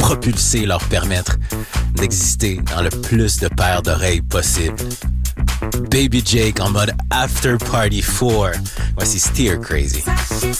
propulser, leur permettre d'exister dans le plus de paires d'oreilles possible. Baby Jake en mode After Party 4. Voici Steer Crazy.